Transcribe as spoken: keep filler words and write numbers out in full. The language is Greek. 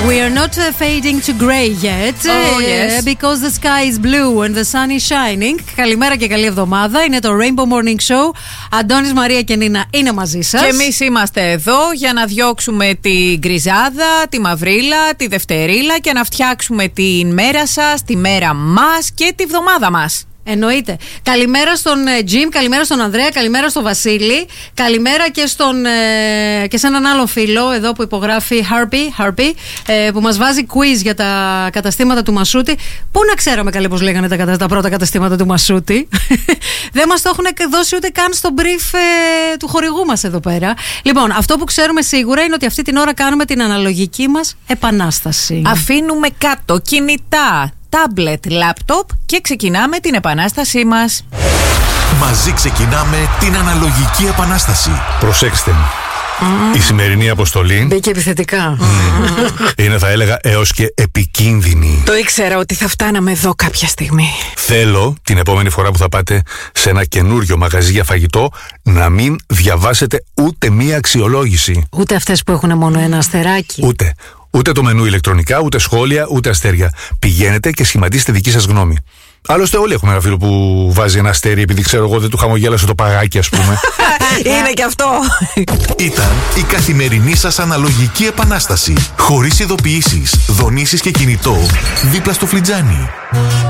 We are not uh, fading to grey yet. Oh, yes. uh, because the sky is blue and the sun is shining. Καλημέρα και καλή εβδομάδα. Είναι το Rainbow Morning Show. Αντώνης, Μαρία και Νίνα είναι μαζί σας. Και εμείς είμαστε εδώ για να διώξουμε την γκριζάδα, τη μαυρίλα, τη δευτερίλα και να φτιάξουμε την μέρα σας, τη μέρα μας και τη βδομάδα μας. Εννοείται. Καλημέρα στον Τζιμ, καλημέρα στον Ανδρέα, καλημέρα στον Βασίλη, καλημέρα και, στον, ε, και σε έναν άλλο φίλο εδώ που υπογράφει Harpy, Harpy ε, που μας βάζει quiz για τα καταστήματα του Μασούτη. Πού να ξέραμε καλή πως λέγανε τα, κατα, τα πρώτα καταστήματα του Μασούτη. Δεν μας το έχουν δώσει ούτε καν στο brief ε, του χορηγού μας εδώ πέρα. Λοιπόν, αυτό που ξέρουμε σίγουρα είναι ότι αυτή την ώρα κάνουμε την αναλογική μας επανάσταση. Αφήνουμε κάτω κινητά, τάμπλετ, λάπτοπ και ξεκινάμε την επανάστασή μας. Μαζί ξεκινάμε την αναλογική επανάσταση. Προσέξτε μου. Mm. Η σημερινή αποστολή μπήκε επιθετικά. Mm. Είναι, θα έλεγα, έως και επικίνδυνη. Το ήξερα ότι θα φτάναμε εδώ κάποια στιγμή. Θέλω την επόμενη φορά που θα πάτε σε ένα καινούριο μαγαζί για φαγητό να μην διαβάσετε ούτε μία αξιολόγηση. Ούτε αυτές που έχουν μόνο ένα αστεράκι. Ούτε. Ούτε το μενού ηλεκτρονικά, ούτε σχόλια, ούτε αστέρια. Πηγαίνετε και σχηματίστε δική σας γνώμη. Άλλωστε, όλοι έχουμε ένα φίλο που βάζει ένα αστέρι επειδή ξέρω εγώ δεν του χαμογέλασε το παγάκι, ας πούμε. Είναι και αυτό. Ήταν η καθημερινή σας αναλογική επανάσταση. Χωρίς ειδοποιήσεις, δονήσεις και κινητό, δίπλα στο φλιτζάνι.